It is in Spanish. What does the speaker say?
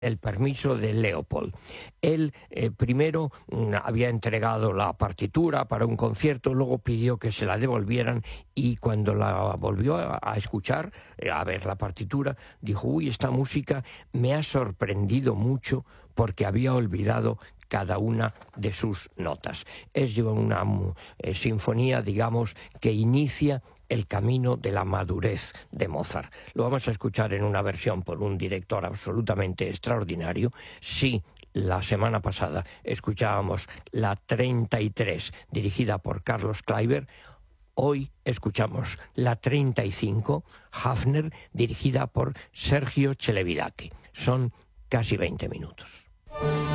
el permiso de Leopold. Él primero había entregado la partitura para un concierto, luego pidió que se la devolvieran y cuando la volvió a escuchar, a ver la partitura, dijo: uy, esta música me ha sorprendido mucho porque había olvidado cada una de sus notas. Es una sinfonía, digamos, que inicia el camino de la madurez de Mozart. Lo vamos a escuchar en una versión por un director absolutamente extraordinario. Sí, la semana pasada escuchábamos la 33, dirigida por Carlos Kleiber. Hoy escuchamos la 35, Hafner, dirigida por Sergio Celibidache. Son casi 20 minutos.